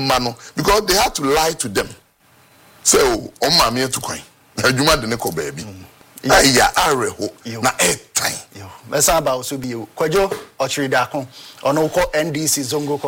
mano because they had to lie to them. So on mammy to coin. Juma de Nico baby. Yeah, areho na time. Yo, Mesa ba oso bi o. Kwajo Ochridakon. Ono ko NDC Zongo